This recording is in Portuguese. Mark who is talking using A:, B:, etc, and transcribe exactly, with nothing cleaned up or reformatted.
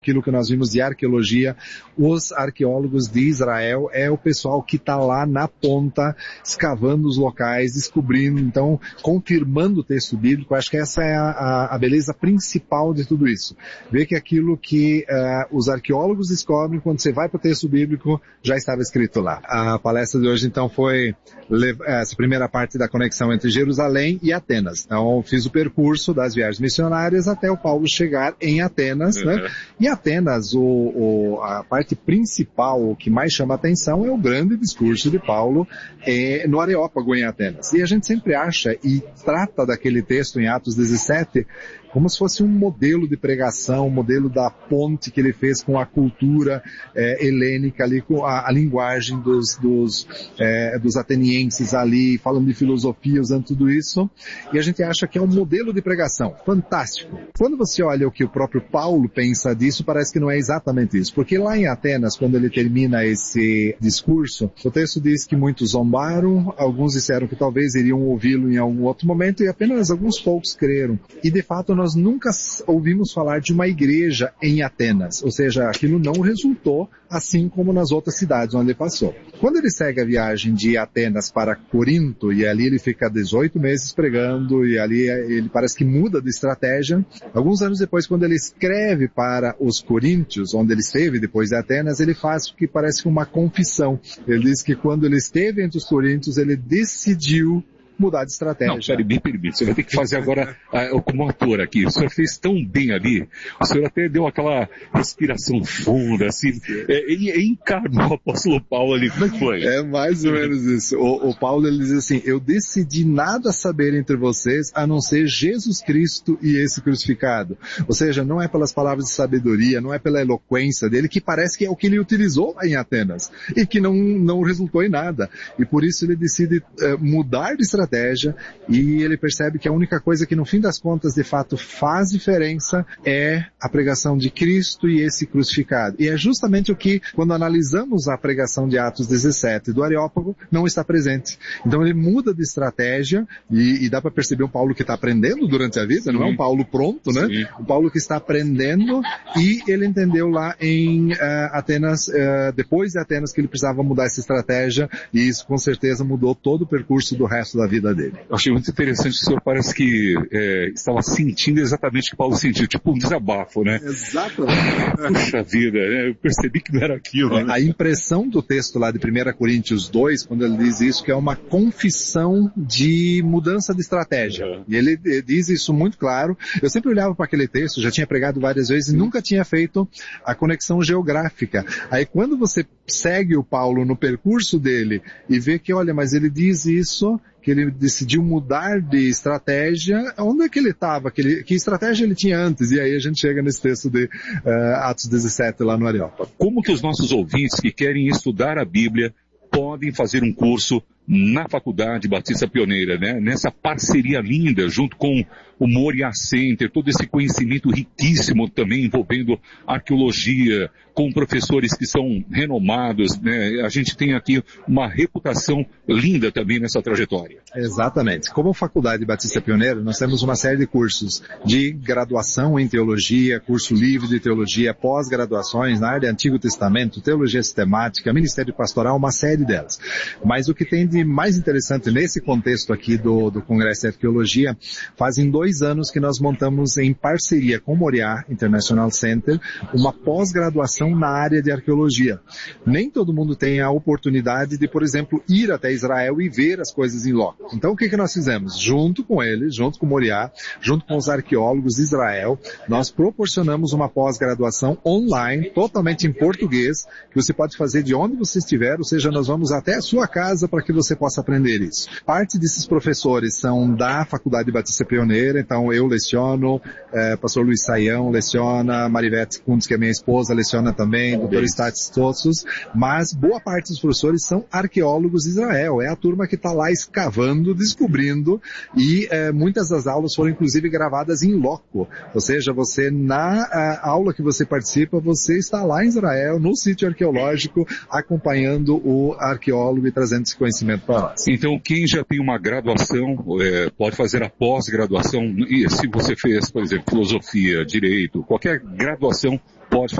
A: aquilo que nós vimos de arqueologia, os arqueólogos de Israel é o pessoal que está lá na ponta, escavando os locais, descobrindo, então, confirmando o texto bíblico. Acho que essa é a, a beleza principal de tudo isso. Ver que aquilo que uh, os arqueólogos descobrem quando você vai para o texto bíblico já estava escrito lá. A palestra de hoje, então, foi essa primeira parte da conexão entre Jerusalém e Atenas. Então, fiz o percurso das viagens missionárias até o Paulo chegar em Atenas, uhum. né? E Atenas, o, o, a parte principal, o que mais chama a atenção é o grande discurso de Paulo é, no Areópago em Atenas. E a gente sempre acha e trata daquele texto em Atos dezessete como se fosse um modelo de pregação, um modelo da ponte que ele fez com a cultura é, helênica ali, com a, a linguagem dos, dos, é, dos atenienses ali, falando de filosofia, usando tudo isso. E a gente acha que é um modelo de pregação. Fantástico. Quando você olha o que o próprio Paulo pensa disso, parece que não é exatamente isso. Porque lá em Atenas, quando ele termina esse discurso, o texto diz que muitos zombaram, alguns disseram que talvez iriam ouvi-lo em algum outro momento, e apenas alguns poucos creram. E de fato, nós nunca ouvimos falar de uma igreja em Atenas, ou seja, aquilo não resultou assim como nas outras cidades onde ele passou. Quando ele segue a viagem de Atenas para Corinto, e ali ele fica dezoito meses pregando, e ali ele parece que muda de estratégia, alguns anos depois, quando ele escreve para os coríntios, onde ele esteve depois de Atenas, ele faz o que parece uma confissão. Ele diz que quando ele esteve entre os coríntios, ele decidiu mudar de estratégia.
B: Não, peraí, me permite, você vai ter que fazer agora uh, como ator aqui. O senhor fez tão bem ali, o senhor até deu aquela respiração funda, assim, é, e, e encarnou o apóstolo Paulo ali. Como é que foi?
A: É mais ou menos isso. O, o Paulo, ele diz assim, eu decidi nada saber entre vocês, a não ser Jesus Cristo e esse crucificado. Ou seja, não é pelas palavras de sabedoria, não é pela eloquência dele, que parece que é o que ele utilizou em Atenas, e que não, não resultou em nada. E por isso ele decide uh, mudar de estratégia, e ele percebe que a única coisa que no fim das contas de fato faz diferença é a pregação de Cristo e esse crucificado. E é justamente o que, quando analisamos a pregação de Atos dezessete do Areópago, não está presente. Então ele muda de estratégia, e, e dá para perceber um Paulo que está aprendendo durante a vida, Sim. não é um Paulo pronto, né? Sim. Um Paulo que está aprendendo, e ele entendeu lá em uh, Atenas, uh, depois de Atenas, que ele precisava mudar essa estratégia, e isso com certeza mudou todo o percurso do resto da vida dele.
B: Eu achei muito interessante, o senhor parece que é, estava sentindo exatamente o que Paulo sentiu, tipo um desabafo, né?
A: Exatamente.
B: Puxa vida, né? Eu percebi que não era aquilo.
A: É,
B: né?
A: A impressão do texto lá de primeira Coríntios dois, quando ele diz isso, que é uma confissão de mudança de estratégia. Uhum. E ele, ele diz isso muito claro. Eu sempre olhava para aquele texto, já tinha pregado várias vezes e nunca tinha feito a conexão geográfica. Aí quando você segue o Paulo no percurso dele e vê que, olha, mas ele diz isso, que ele decidiu mudar de estratégia, onde é que ele estava? Que, que estratégia ele tinha antes? E aí a gente chega nesse texto de uh, Atos dezessete lá no Areópago.
B: Como que os nossos ouvintes que querem estudar a Bíblia podem fazer um curso na Faculdade Batista Pioneira, né? Nessa parceria linda junto com o Moriá Center, todo esse conhecimento riquíssimo também envolvendo arqueologia, com professores que são renomados, né? A gente tem aqui uma reputação linda também nessa trajetória.
A: Exatamente. Como Faculdade Batista Pioneira, nós temos uma série de cursos de graduação em teologia, curso livre de teologia, pós-graduações na área de Antigo Testamento, teologia sistemática, ministério pastoral, uma série delas. Mas o que tem de mais interessante nesse contexto aqui do, do Congresso de Arqueologia, fazem dois anos que nós montamos em parceria com o Moriá International Center uma pós-graduação na área de arqueologia. Nem todo mundo tem a oportunidade de, por exemplo, ir até Israel e ver as coisas em loco. Então o que que nós fizemos? Junto com eles, junto com o Moriá, junto com os arqueólogos de Israel, nós proporcionamos uma pós-graduação online, totalmente em português, que você pode fazer de onde você estiver, ou seja, nós vamos até a sua casa para que você possa aprender isso. Parte desses professores são da Faculdade Batista Pioneira, então eu leciono, eh, pastor Luiz Saião leciona, Marivete Kundes, que é minha esposa, leciona também, doutor Statis Tossos, mas boa parte dos professores são arqueólogos de Israel, é a turma que está lá escavando, descobrindo, e eh, muitas das aulas foram inclusive gravadas em loco, ou seja, você na aula que você participa, você está lá em Israel, no sítio arqueológico, acompanhando o arqueólogo e trazendo esse conhecimento para nós.
B: Então quem já tem uma graduação, é, pode fazer a pós-graduação, e se você fez, por exemplo, filosofia, direito, qualquer graduação, pode